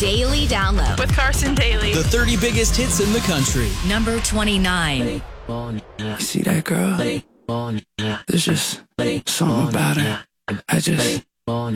daily download. With Carson Daly. The 30 biggest hits in the country. Number 29. See that girl? There's just something about her. I just